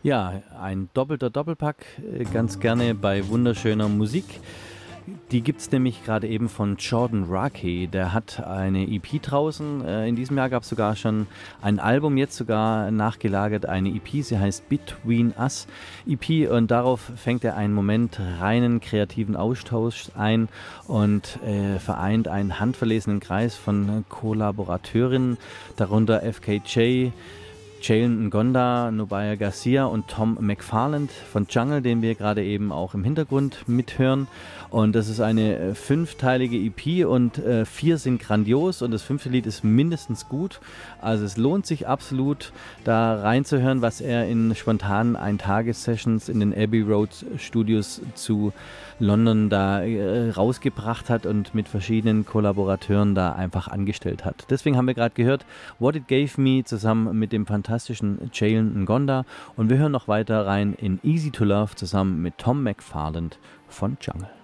Ja, ein doppelter Doppelpack, ganz gerne bei wunderschöner Musik. Die gibt's nämlich gerade eben von Jordan Rakey. Der hat eine EP draußen. In diesem Jahr gab's sogar schon ein Album, jetzt sogar nachgelagert eine EP. Sie heißt Between Us EP und darauf fängt er einen Moment reinen kreativen Austausch ein und vereint einen handverlesenen Kreis von Kollaborateurinnen, darunter FKJ, Jalen Ngonda, Nubia Garcia und Tom McFarland von Jungle, den wir gerade eben auch im Hintergrund mithören. Und das ist eine fünfteilige EP und 4 sind grandios und das 5. Lied ist mindestens gut. Also es lohnt sich absolut, da reinzuhören, was er in spontanen Ein-Tages-Sessions in den Abbey Road Studios zu London da rausgebracht hat und mit verschiedenen Kollaborateuren da einfach angestellt hat. Deswegen haben wir gerade gehört What It Gave Me zusammen mit dem fantastischen Jalen Ngonda und wir hören noch weiter rein in Easy to Love zusammen mit Tom McFarland von Jungle.